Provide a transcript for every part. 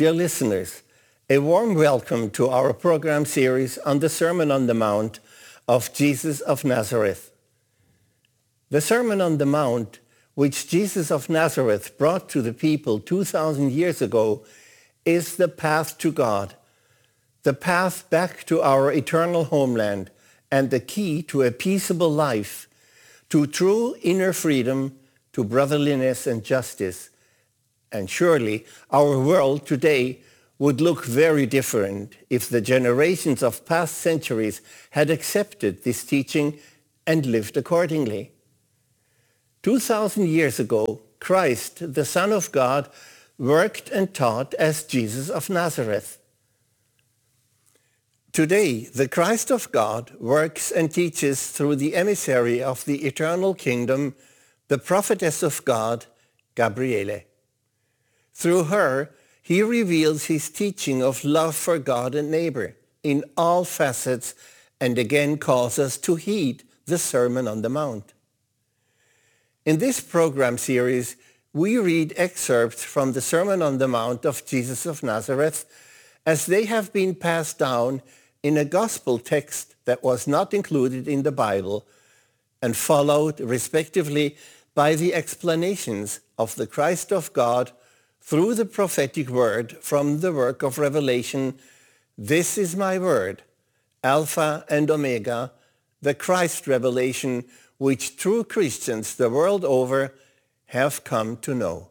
Dear listeners, a warm welcome to our program series on the Sermon on the Mount of Jesus of Nazareth. The Sermon on the Mount, which Jesus of Nazareth brought to the people 2,000 years ago, is the path to God, the path back to our eternal homeland, and the key to a peaceable life, to true inner freedom, to brotherliness and justice. And surely our world today would look very different if the generations of past centuries had accepted this teaching and lived accordingly. 2,000 years ago, Christ, the Son of God, worked and taught as Jesus of Nazareth. Today, the Christ of God works and teaches through the emissary of the eternal kingdom, the prophetess of God, Gabriele. Through her, he reveals his teaching of love for God and neighbor in all facets and again calls us to heed the Sermon on the Mount. In this program series, we read excerpts from the Sermon on the Mount of Jesus of Nazareth as they have been passed down in a gospel text that was not included in the Bible and followed respectively by the explanations of the Christ of God through the prophetic word from the work of Revelation. This is my word, Alpha and Omega, the Christ revelation which true Christians the world over have come to know.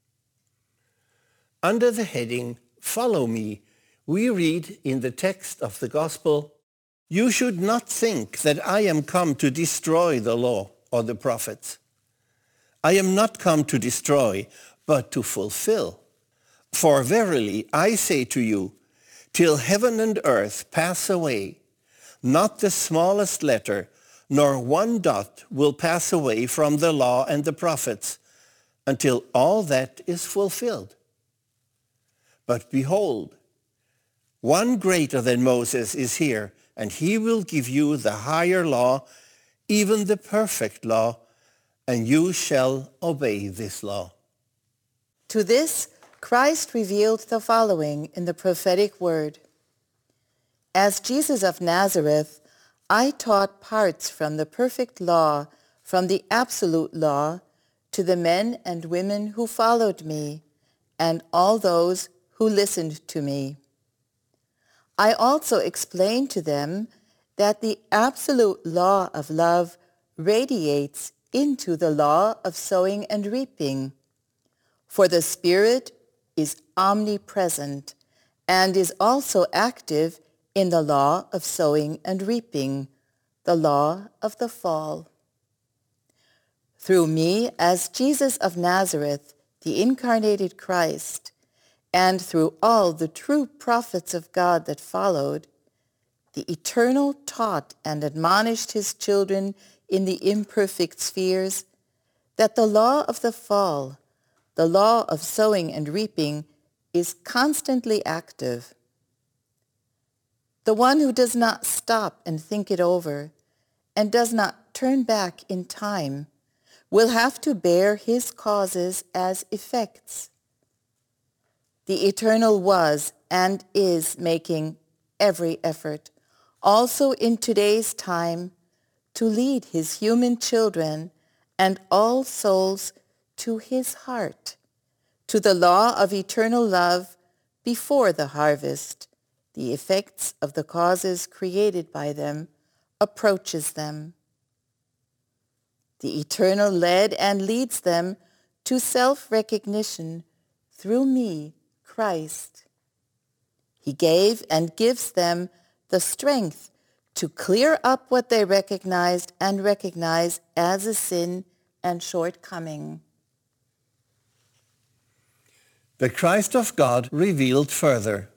Under the heading, Follow Me, we read in the text of the Gospel, "You should not think that I am come to destroy the law or the prophets. I am not come to destroy, but to fulfill. For verily I say to you, till heaven and earth pass away, not the smallest letter, nor one dot will pass away from the law and the prophets, until all that is fulfilled. But behold, one greater than Moses is here, and he will give you the higher law, even the perfect law, and you shall obey this law." To this, Christ revealed the following in the prophetic word. As Jesus of Nazareth, I taught parts from the perfect law, from the absolute law, to the men and women who followed me, and all those who listened to me. I also explained to them that the absolute law of love radiates into the law of sowing and reaping. For the Spirit is omnipresent and is also active in the law of sowing and reaping, the law of the fall. Through me, as Jesus of Nazareth, the incarnated Christ, and through all the true prophets of God that followed, the Eternal taught and admonished his children in the imperfect spheres that the law of the fall, the law of sowing and reaping, is constantly active. The one who does not stop and think it over and does not turn back in time will have to bear his causes as effects. The Eternal was and is making every effort, also in today's time, to lead his human children and all souls to his heart, to the law of eternal love before the harvest, the effects of the causes created by them, approaches them. The Eternal led and leads them to self-recognition through me, Christ. He gave and gives them the strength to clear up what they recognized and recognize as a sin and shortcoming. The Christ of God revealed further.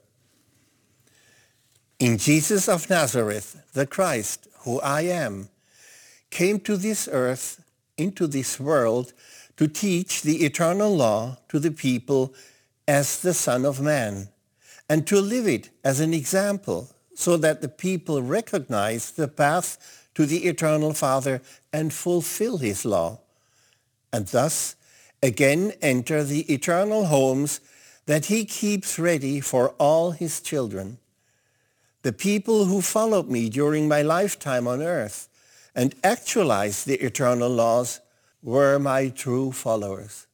In Jesus of Nazareth, the Christ, who I am, came to this earth, into this world, to teach the eternal law to the people as the Son of Man, and to live it as an example, so that the people recognize the path to the eternal Father and fulfill his law, and thus again enter the eternal homes that he keeps ready for all his children. The people who followed me during my lifetime on earth and actualized the eternal laws were my true followers.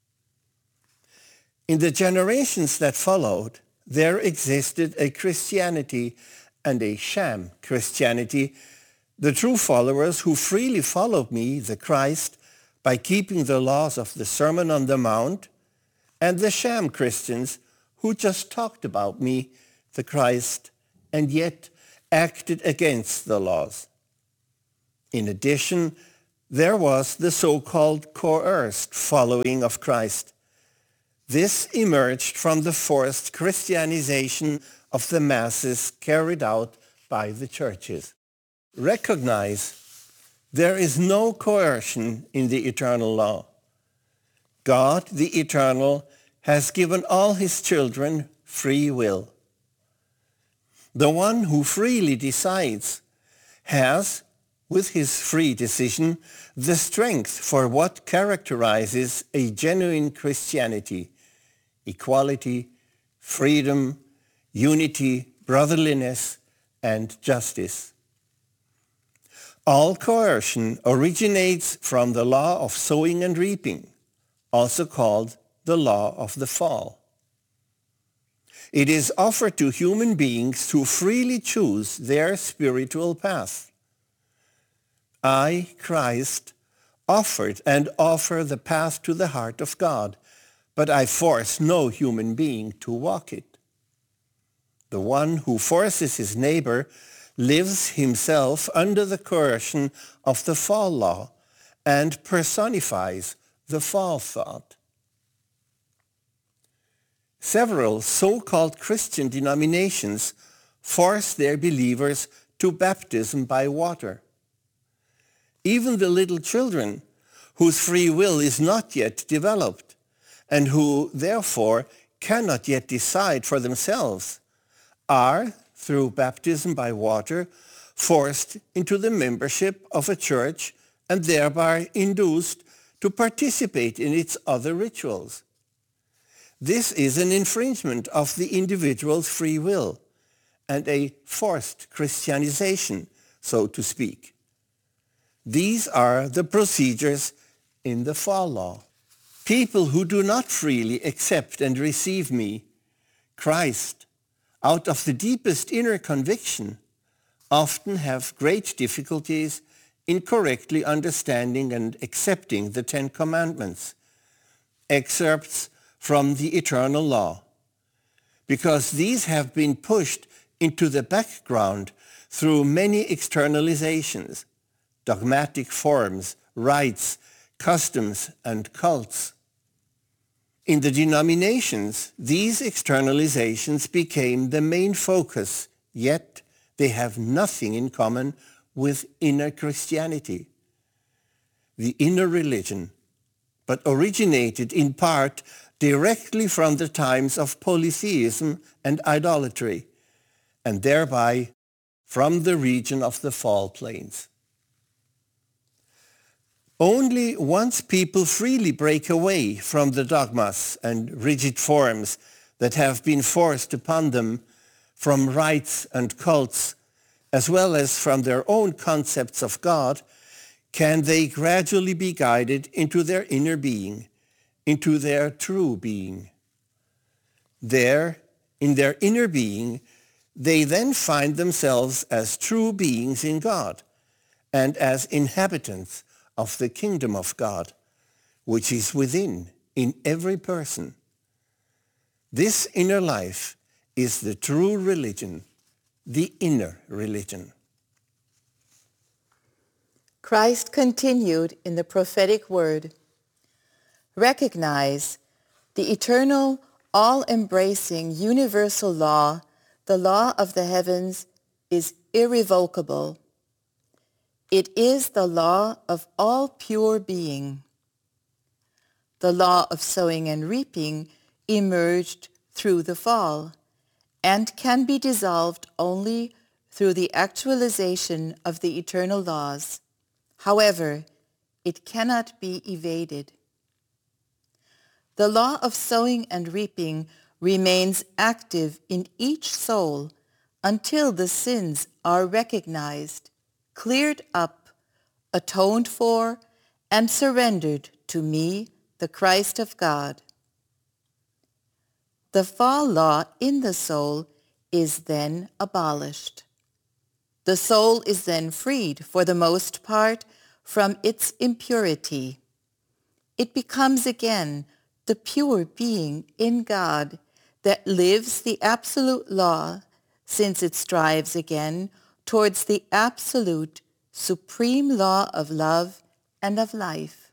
In the generations that followed, there existed a Christianity and a sham Christianity. The true followers who freely followed me, the Christ, by keeping the laws of the Sermon on the Mount, and the sham Christians who just talked about me, the Christ, and yet acted against the laws. In addition, there was the so-called coerced following of Christ. This emerged from the forced Christianization of the masses carried out by the churches. Recognize there is no coercion in the eternal law. God, the eternal, has given all his children free will. The one who freely decides has, with his free decision, the strength for what characterizes a genuine Christianity: equality, freedom, unity, brotherliness, and justice. All coercion originates from the law of sowing and reaping, also called the law of the fall. It is offered to human beings to freely choose their spiritual path. I, Christ, offered and offer the path to the heart of God, but I force no human being to walk it. The one who forces his neighbor lives himself under the coercion of the fall law and personifies the fall thought. Several so-called Christian denominations force their believers to baptism by water. Even the little children, whose free will is not yet developed, and who therefore cannot yet decide for themselves, are, through baptism by water, forced into the membership of a church and thereby induced to participate in its other rituals. This is an infringement of the individual's free will and a forced Christianization, so to speak. These are the procedures in the fall law. People who do not freely accept and receive me, Christ, out of the deepest inner conviction, often have great difficulties in correctly understanding and accepting the Ten Commandments, excerpts from the eternal law, because these have been pushed into the background through many externalizations, dogmatic forms, rites, customs, and cults. In the denominations, these externalizations became the main focus, yet they have nothing in common with inner Christianity, the inner religion, but originated in part directly from the times of polytheism and idolatry, and thereby from the region of the fall plains. Only once people freely break away from the dogmas and rigid forms that have been forced upon them from rites and cults, as well as from their own concepts of God, can they gradually be guided into their inner being, into their true being. There, in their inner being, they then find themselves as true beings in God and as inhabitants of the kingdom of God, which is within, in every person. This inner life is the true religion, the inner religion. Christ continued in the prophetic word, "Recognize the eternal, all-embracing, universal law, the law of the heavens, is irrevocable. It is the law of all pure being. The law of sowing and reaping emerged through the fall and can be dissolved only through the actualization of the eternal laws. However, it cannot be evaded. The law of sowing and reaping remains active in each soul until the sins are recognized, cleared up, atoned for, and surrendered to me, the Christ of God. The fall law in the soul is then abolished. The soul is then freed, for the most part, from its impurity. It becomes again the pure being in God that lives the absolute law, since it strives again towards the absolute, supreme law of love and of life.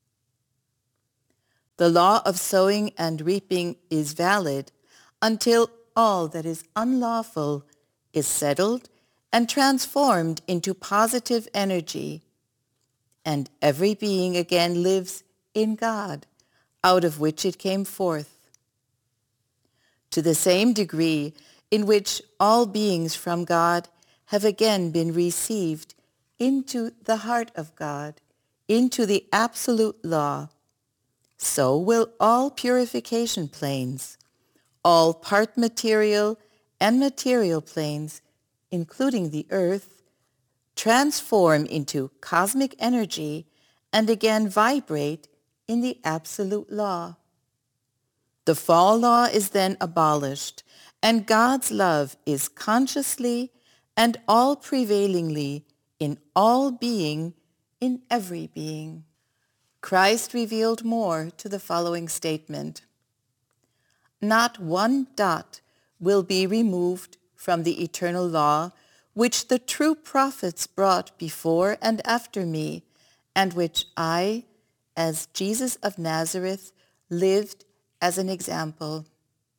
The law of sowing and reaping is valid until all that is unlawful is settled and transformed into positive energy, and every being again lives in God, out of which it came forth. To the same degree in which all beings from God have again been received into the heart of God, into the absolute law, so will all purification planes, all part material and material planes, including the earth, transform into cosmic energy and again vibrate in the absolute law. The fall law is then abolished, and God's love is consciously and all-prevailingly in all being, in every being. Christ revealed more to the following statement: not one dot will be removed from the eternal law which the true prophets brought before and after me, and which I, as Jesus of Nazareth, lived as an example.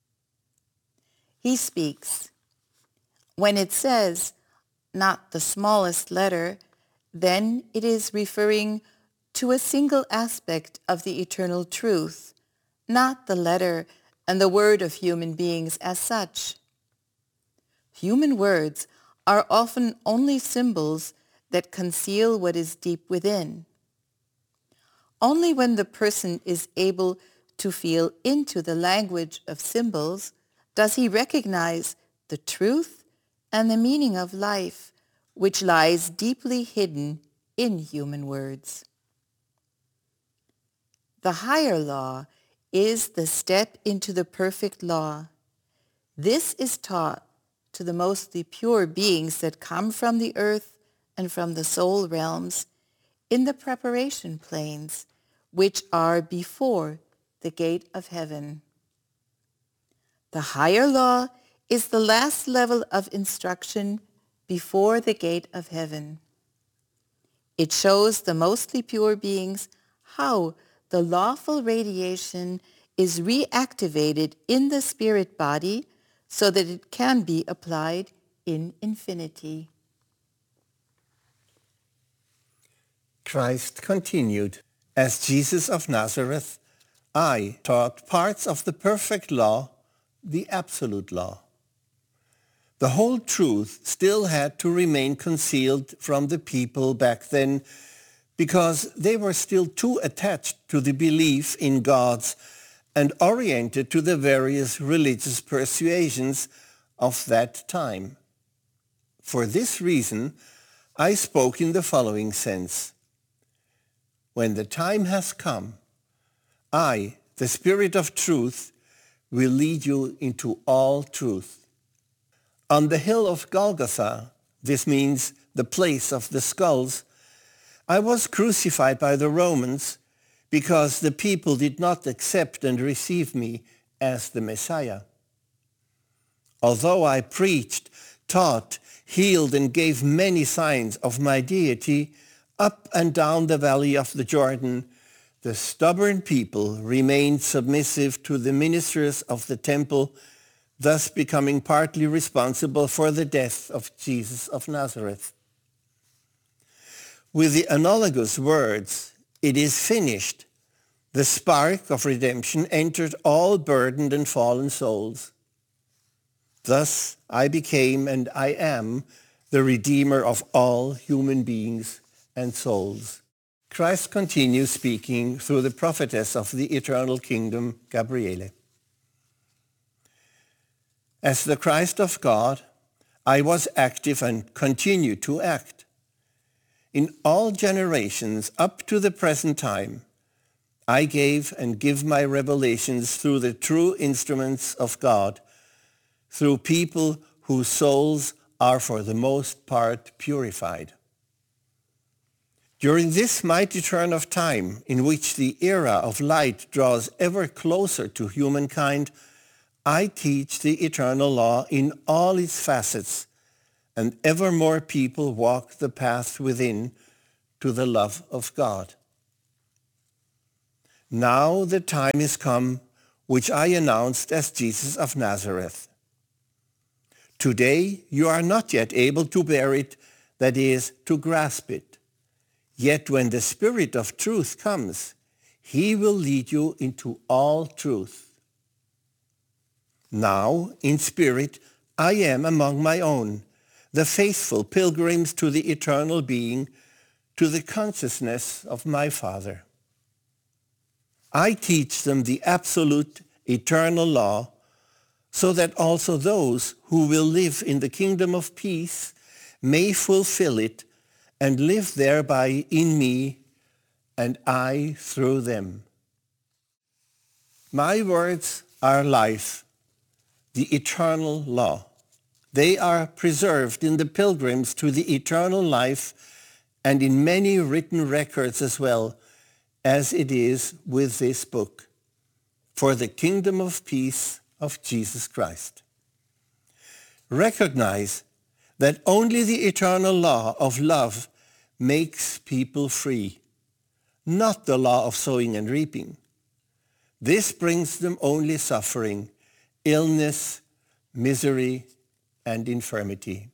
He speaks. When it says, not the smallest letter, then it is referring to a single aspect of the eternal truth, not the letter and the word of human beings as such. Human words are often only symbols that conceal what is deep within. Only when the person is able to feel into the language of symbols does he recognize the truth and the meaning of life, which lies deeply hidden in human words. The higher law is the step into the perfect law. This is taught to the mostly pure beings that come from the earth and from the soul realms in the preparation planes, which are before the gate of heaven. The higher law is the last level of instruction before the gate of heaven. It shows the mostly pure beings how the lawful radiation is reactivated in the spirit body so that it can be applied in infinity. Christ continued, as Jesus of Nazareth, I taught parts of the perfect law, the absolute law. The whole truth still had to remain concealed from the people back then because they were still too attached to the belief in gods and oriented to the various religious persuasions of that time. For this reason, I spoke in the following sense. When the time has come, I, the Spirit of truth, will lead you into all truth. On the hill of Golgotha, this means the place of the skulls, I was crucified by the Romans because the people did not accept and receive me as the Messiah. Although I preached, taught, healed, and gave many signs of my deity up and down the valley of the Jordan, the stubborn people remained submissive to the ministers of the temple, thus becoming partly responsible for the death of Jesus of Nazareth. With the analogous words, "It is finished," the spark of redemption entered all burdened and fallen souls. Thus I became and I am the Redeemer of all human beings and souls. Christ continues speaking through the prophetess of the eternal kingdom, Gabriele. As the Christ of God, I was active and continue to act. In all generations up to the present time, I gave and give my revelations through the true instruments of God, through people whose souls are for the most part purified. During this mighty turn of time, in which the era of light draws ever closer to humankind, I teach the eternal law in all its facets, and ever more people walk the path within to the love of God. Now the time is come, which I announced as Jesus of Nazareth. Today you are not yet able to bear it, that is, to grasp it. Yet when the Spirit of truth comes, he will lead you into all truth. Now, in spirit, I am among my own, the faithful pilgrims to the eternal being, to the consciousness of my Father. I teach them the absolute eternal law, so that also those who will live in the kingdom of peace may fulfill it and live thereby in me, and I through them. My words are life, the eternal law. They are preserved in the pilgrims to the eternal life and in many written records as well, as it is with this book, for the kingdom of peace of Jesus Christ. Recognize that only the eternal law of love makes people free, not the law of sowing and reaping. This brings them only suffering, illness, misery, and infirmity.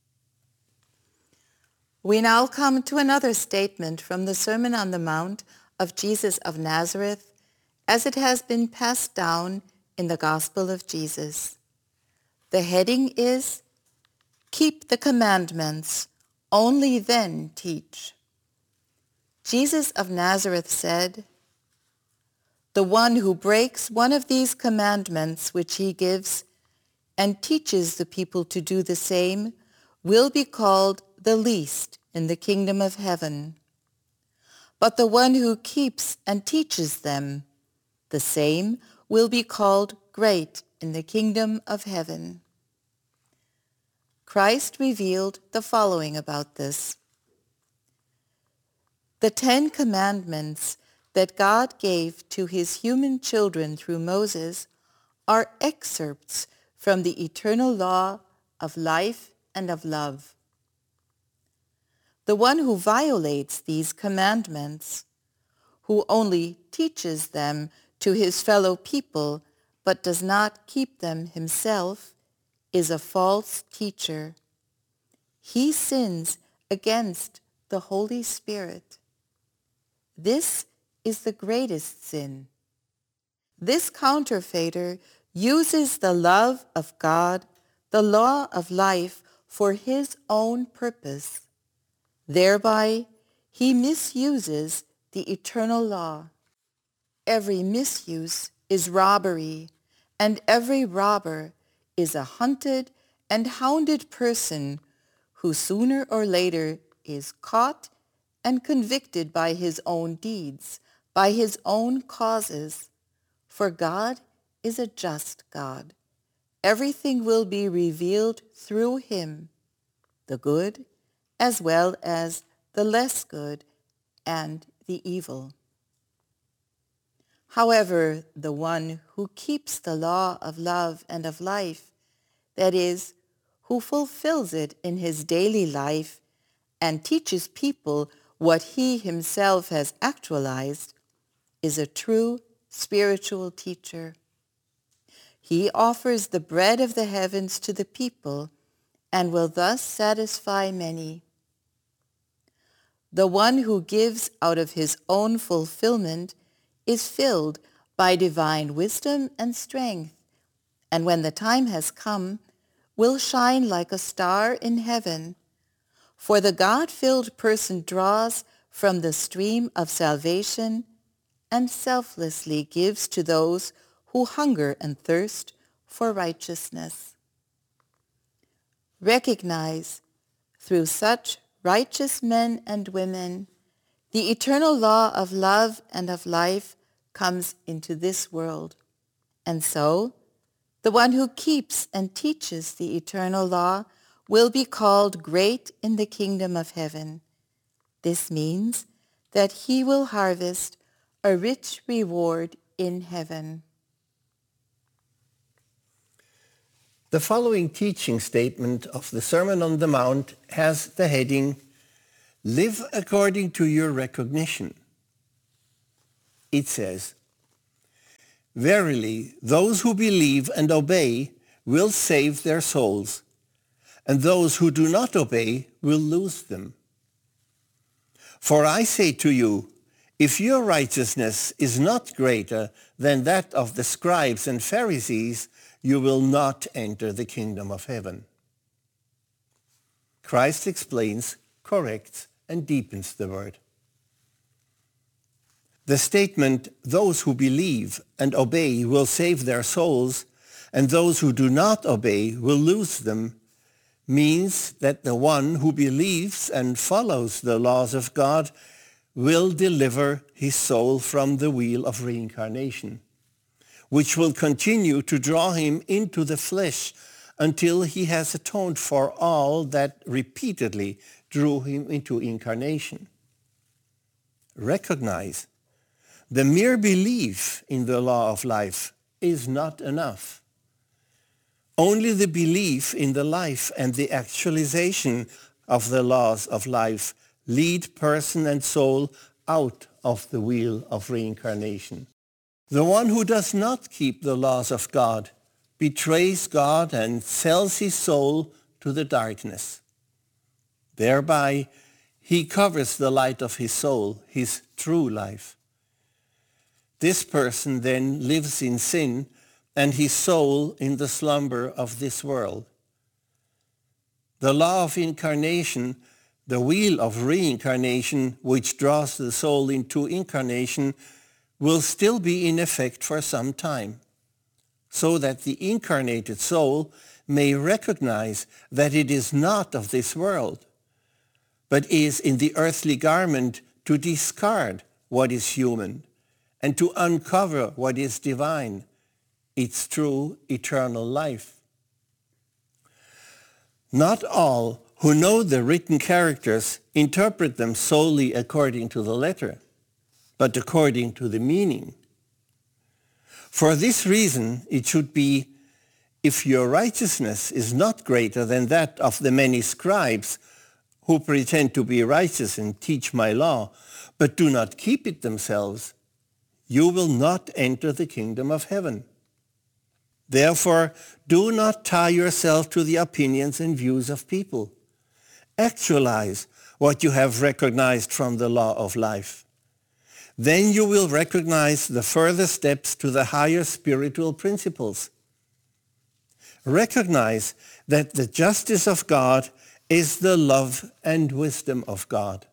We now come to another statement from the Sermon on the Mount of Jesus of Nazareth, as it has been passed down in the Gospel of Jesus. The heading is, Keep the Commandments, only then teach. Jesus of Nazareth said, The one who breaks one of these commandments which he gives and teaches the people to do the same will be called the least in the kingdom of heaven. But the one who keeps and teaches them, the same will be called great in the kingdom of heaven. Christ revealed the following about this. The 10 Commandments that God gave to his human children through Moses are excerpts from the eternal law of life and of love. The one who violates these commandments, who only teaches them to his fellow people but does not keep them himself, is a false teacher. He sins against the Holy Spirit. This is the greatest sin. This counterfeiter uses the love of God, the law of life, for his own purpose. Thereby, he misuses the eternal law. Every misuse is robbery, and every robber is a hunted and hounded person who sooner or later is caught and convicted by his own deeds, by his own causes. For God is a just God. Everything will be revealed through him, the good as well as the less good and the evil. However, the one who keeps the law of love and of life, that is, who fulfills it in his daily life and teaches people what he himself has actualized, is a true spiritual teacher. He offers the bread of the heavens to the people and will thus satisfy many. The one who gives out of his own fulfillment is filled by divine wisdom and strength, and when the time has come, will shine like a star in heaven. For the God-filled person draws from the stream of salvation and selflessly gives to those who hunger and thirst for righteousness. Recognize through such righteous men and women the eternal law of love and of life comes into this world. And so, the one who keeps and teaches the eternal law will be called great in the kingdom of heaven. This means that he will harvest a rich reward in heaven. The following teaching statement of the Sermon on the Mount has the heading, Live according to your recognition. It says, Verily, those who believe and obey will save their souls, and those who do not obey will lose them. For I say to you, if your righteousness is not greater than that of the scribes and Pharisees, you will not enter the kingdom of heaven. Christ explains, corrects, and deepens the word. The statement, those who believe and obey will save their souls, and those who do not obey will lose them, means that the one who believes and follows the laws of God will deliver his soul from the wheel of reincarnation, which will continue to draw him into the flesh until he has atoned for all that repeatedly drew him into incarnation. Recognize, the mere belief in the law of life is not enough. Only the belief in the life and the actualization of the laws of life lead person and soul out of the wheel of reincarnation. The one who does not keep the laws of God betrays God and sells his soul to the darkness. Thereby, he covers the light of his soul, his true life. This person then lives in sin and his soul in the slumber of this world. The law of incarnation, the wheel of reincarnation, which draws the soul into incarnation, will still be in effect for some time, so that the incarnated soul may recognize that it is not of this world, but is in the earthly garment to discard what is human and to uncover what is divine, its true eternal life. Not all who know the written characters interpret them solely according to the letter, but according to the meaning. For this reason, it should be, if your righteousness is not greater than that of the many scribes who pretend to be righteous and teach my law, but do not keep it themselves, you will not enter the kingdom of heaven. Therefore, do not tie yourself to the opinions and views of people. Actualize what you have recognized from the law of life. Then you will recognize the further steps to the higher spiritual principles. Recognize that the justice of God is the love and wisdom of God.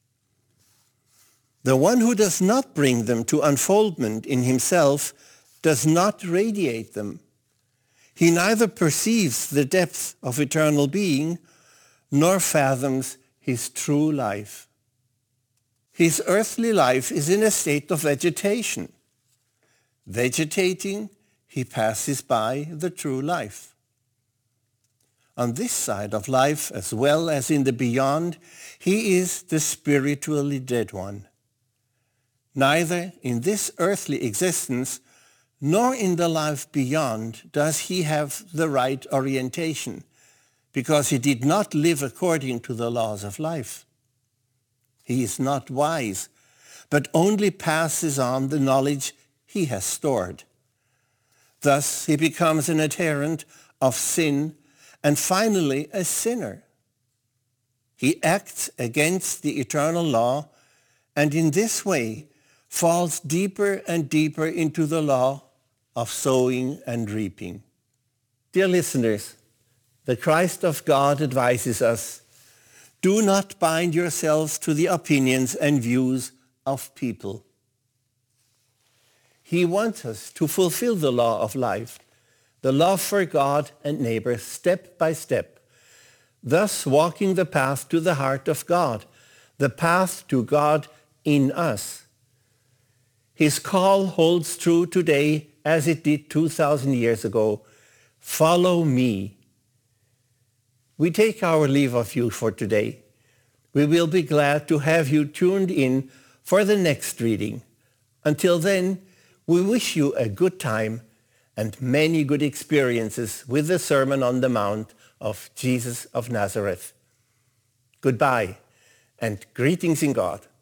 The one who does not bring them to unfoldment in himself does not radiate them. He neither perceives the depth of eternal being nor fathoms his true life. His earthly life is in a state of vegetation. Vegetating, he passes by the true life. On this side of life, as well as in the beyond, he is the spiritually dead one. Neither in this earthly existence nor in the life beyond does he have the right orientation, because he did not live according to the laws of life. He is not wise, but only passes on the knowledge he has stored. Thus he becomes an adherent of sin and finally a sinner. He acts against the eternal law and in this way falls deeper and deeper into the law of sowing and reaping. Dear listeners, the Christ of God advises us, Do not bind yourselves to the opinions and views of people. He wants us to fulfill the law of life, the love for God and neighbor step by step, thus walking the path to the heart of God, the path to God in us. His call holds true today as it did 2,000 years ago. Follow me. We take our leave of you for today. We will be glad to have you tuned in for the next reading. Until then, we wish you a good time and many good experiences with the Sermon on the Mount of Jesus of Nazareth. Goodbye and greetings in God.